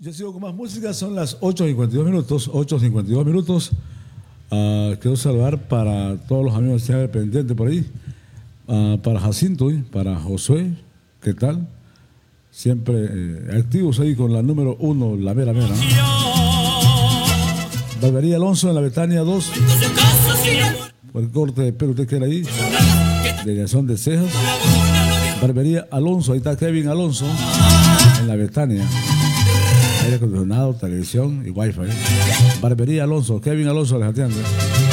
Yo sigo con más música, son las 8:52 minutos, 8:52 minutos. Quiero saludar para todos los amigos que están pendientes por ahí, para Jacinto y para Josué, ¿qué tal? Siempre activos ahí con la número 1, la mera mera. Barbería Alonso en la Betania 2, por el corte de pelo usted quiere ahí, delegación de cejas. Barbería Alonso, ahí está Kevin Alonso en la Betania. Aire acondicionado, televisión y wifi. Barbería Alonso, Kevin Alonso, les atiende.